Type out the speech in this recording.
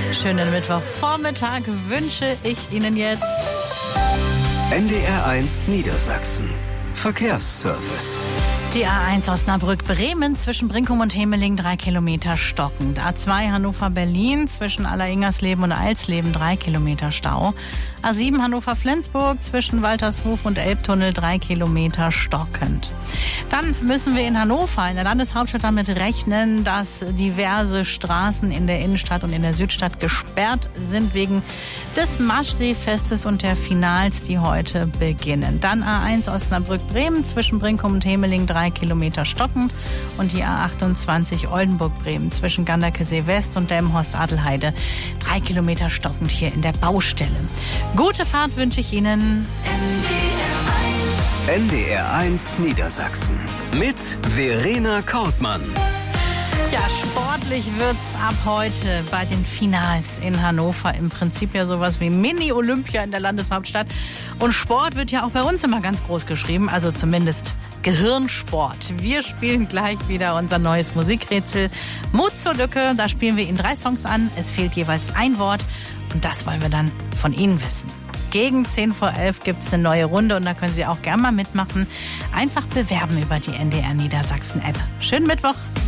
Schönen Mittwochvormittag wünsche ich Ihnen jetzt. NDR1 Niedersachsen. Verkehrsservice. Die A1 Osnabrück-Bremen zwischen Brinkum und Hemeling 3 Kilometer stockend. A2 Hannover-Berlin zwischen Alleringersleben und Eilsleben 3 Kilometer Stau. A7 Hannover-Flensburg zwischen Waltershof und Elbtunnel 3 Kilometer stockend. Dann müssen wir in Hannover, in der Landeshauptstadt, damit rechnen, dass diverse Straßen in der Innenstadt und in der Südstadt gesperrt sind wegen des Maschsee-Festes und der Finals, die heute beginnen. Dann A1 Osnabrück-Bremen zwischen Brinkum und Hemeling 3 Kilometer stockend und die A28 Oldenburg-Bremen zwischen Ganderkesee West und Delmenhorst-Adelheide 3 Kilometer stockend hier in der Baustelle. Gute Fahrt wünsche ich Ihnen. NDR1 Niedersachsen mit Verena Kortmann. Ja, sportlich wird's ab heute bei den Finals in Hannover. Im Prinzip ja sowas wie Mini-Olympia in der Landeshauptstadt. Und Sport wird ja auch bei uns immer ganz groß geschrieben, also zumindest Gehirnsport. Wir spielen gleich wieder unser neues Musikrätsel Mut zur Lücke. Da spielen wir Ihnen 3 Songs an. Es fehlt jeweils ein Wort und das wollen wir dann von Ihnen wissen. Gegen 10 vor 11 gibt's eine neue Runde und da können Sie auch gerne mal mitmachen. Einfach bewerben über die NDR Niedersachsen App. Schönen Mittwoch.